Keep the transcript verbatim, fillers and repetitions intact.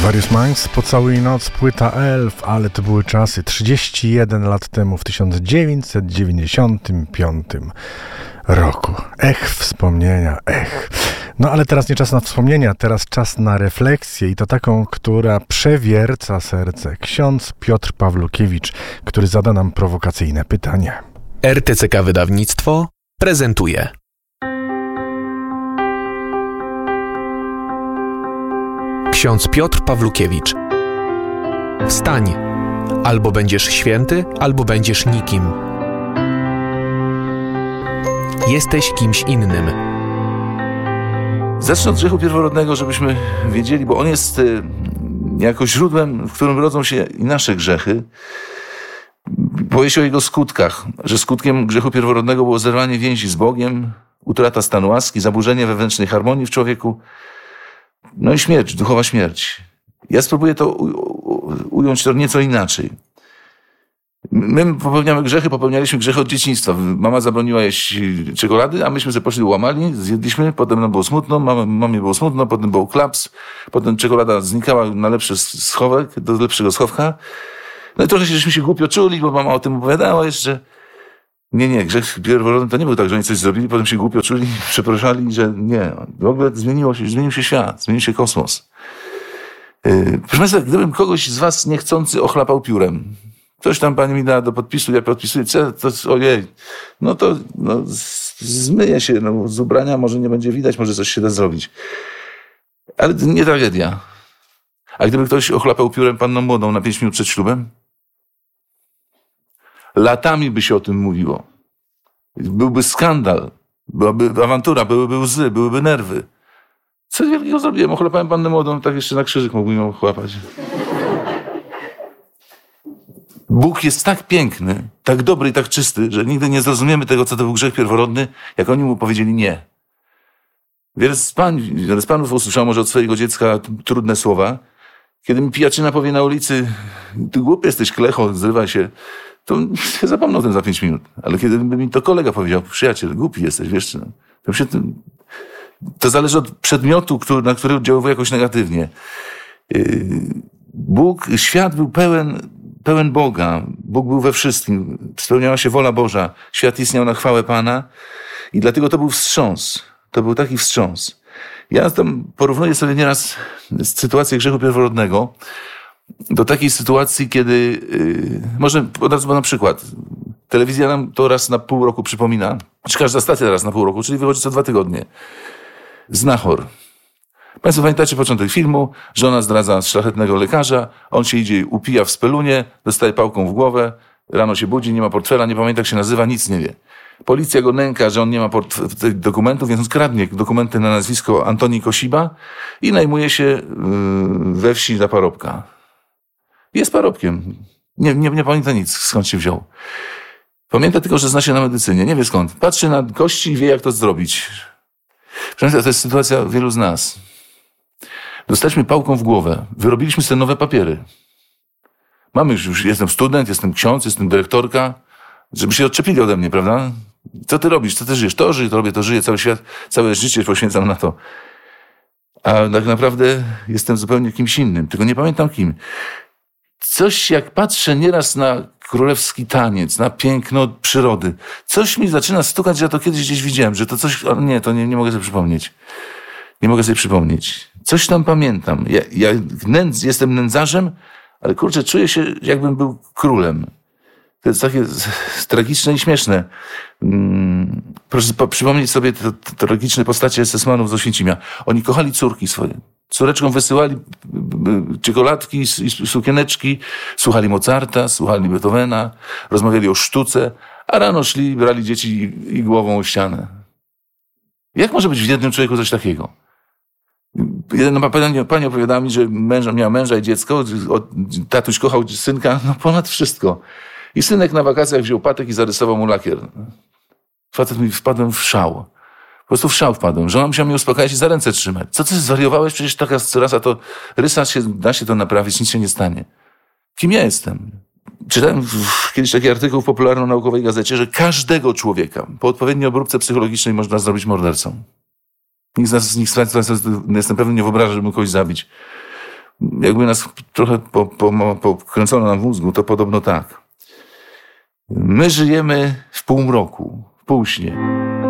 Various Minds, Pocałuj noc, płyta Elf, ale to były czasy trzydzieści jeden lat temu, w tysiąc dziewięćset dziewięćdziesiątym piątym roku. Ech, wspomnienia, ech. No ale teraz nie czas na wspomnienia, teraz czas na refleksję i to taką, która przewierca serce. Ksiądz Piotr Pawlukiewicz, który zada nam prowokacyjne pytanie. R T C K Wydawnictwo prezentuje. Ksiądz Piotr Pawlukiewicz. Wstań, albo będziesz święty, albo będziesz nikim. Jesteś kimś innym. Zacznę od grzechu pierworodnego, żebyśmy wiedzieli, bo on jest y, jako źródłem, w którym rodzą się i nasze grzechy. Powie się o jego skutkach, że skutkiem grzechu pierworodnego było zerwanie więzi z Bogiem, utrata stanu łaski, zaburzenie wewnętrznej harmonii w człowieku, no i śmierć, duchowa śmierć. Ja spróbuję to u, u, ująć to nieco inaczej. My popełniamy grzechy, popełnialiśmy grzechy od dzieciństwa. Mama zabroniła jeść czekolady, a myśmy sobie poszli, łamali, zjedliśmy, potem nam było smutno, mama, mamie było smutno, potem był klaps, potem czekolada znikała na lepszy schowek, do lepszego schowka. No i trochę żeśmy się głupio czuli, bo mama o tym opowiadała jeszcze. Nie, nie, grzech pierworodny to nie był tak, że oni coś zrobili, potem się głupio czuli, przepraszali, że nie. W ogóle zmieniło się, zmienił się świat, zmienił się kosmos. Yy, proszę Państwa, gdybym kogoś z Was niechcący ochlapał piórem, ktoś tam pani mi da do podpisu, ja podpisuję, co, to ojej, no to no, zmyje się, no, z ubrania może nie będzie widać, może coś się da zrobić. Ale to nie tragedia. A gdyby ktoś ochlapał piórem panną młodą na pięć minut przed ślubem? Latami by się o tym mówiło. Byłby skandal, byłaby awantura, byłyby łzy, byłyby nerwy. Co wielkiego zrobiłem? Ochlapałem pannę młodą, tak jeszcze na krzyżyk mógłbym ją chłapać. Bóg jest tak piękny, tak dobry i tak czysty, że nigdy nie zrozumiemy tego, co to był grzech pierworodny, jak oni mu powiedzieli nie. Wiele z, pań, wiele z panów usłyszał może od swojego dziecka trudne słowa. Kiedy mi pijaczyna powie na ulicy, ty głupi jesteś, klecho, zrywa się, to ja zapomnę o tym za pięć minut. Ale kiedy by mi to kolega powiedział, przyjaciel, głupi jesteś, wiesz, to, się, to zależy od przedmiotu, który, na który oddziałuje jakoś negatywnie. Bóg, świat był pełen, pełen Boga. Bóg był we wszystkim. Spełniała się wola Boża. Świat istniał na chwałę Pana i dlatego to był wstrząs. To był taki wstrząs. Ja tam porównuję sobie nieraz sytuację grzechu pierworodnego do takiej sytuacji, kiedy, yy, może od razu na przykład, telewizja nam to raz na pół roku przypomina, czy każda stacja raz na pół roku, czyli wychodzi co dwa tygodnie. Znachor. Państwo pamiętacie początek filmu, żona zdradza szlachetnego lekarza, on się idzie, upija w spelunie, dostaje pałką w głowę, rano się budzi, nie ma portfela, nie pamięta jak się nazywa, nic nie wie. Policja go nęka, że on nie ma port- dokumentów, więc on kradnie dokumenty na nazwisko Antoni Kosiba i najmuje się yy, we wsi za parobka. Jest parobkiem. Nie, nie, nie pamięta nic, skąd się wziął. Pamięta tylko, że zna się na medycynie. Nie wie skąd. Patrzy na kości i wie, jak to zrobić. Przynajmniej to jest sytuacja wielu z nas. Dostaliśmy pałką w głowę. Wyrobiliśmy sobie nowe papiery. Mamy już, już jestem student, jestem ksiądz, jestem dyrektorka. Żeby się odczepili ode mnie, prawda? Co ty robisz? Co ty żyjesz? To żyję, to robię, to żyję. Cały świat, całe życie poświęcam na to. A tak naprawdę jestem zupełnie kimś innym. Tylko nie pamiętam kim. Coś jak patrzę nieraz na królewski taniec, na piękno przyrody, coś mi zaczyna stukać, że ja to kiedyś gdzieś widziałem, że to coś, ale nie, to nie, nie mogę sobie przypomnieć. Nie mogę sobie przypomnieć. Coś tam pamiętam. Ja, ja nędz, jestem nędzarzem, ale kurczę, czuję się, jakbym był królem. To jest takie tragiczne i śmieszne. Hmm, proszę po, przypomnieć sobie te, te tragiczne postacie esesmanów z Oświęcimia. Oni kochali córki swoje. Córeczkom wysyłali czekoladki i sukieneczki, słuchali Mozarta, słuchali Beethovena, rozmawiali o sztuce, a rano szli, brali dzieci i, i głową o ścianę. Jak może być w jednym człowieku coś takiego? Jedna pani, pani opowiadała mi, że męża, miała męża i dziecko, tatuś kochał synka, no ponad wszystko. I synek na wakacjach wziął patek i zarysował mu lakier. Facet mi wpadłem w szał. Po prostu w szał wpadłem. Żona musiała mnie uspokajać i za ręce trzymać. Co ty zwariowałeś? Przecież taka rasa to rysa się, da się to naprawić, nic się nie stanie. Kim ja jestem? Czytałem kiedyś taki artykuł w popularno-naukowej gazecie, że każdego człowieka po odpowiedniej obróbce psychologicznej można zrobić mordercą. Nikt z nas, nikt z Państwa, jestem pewny, nie wyobraża, żeby kogoś zabić. jakby nas trochę po, po, pokręcono na mózgu, to podobno tak. My żyjemy w półmroku, w półśnie,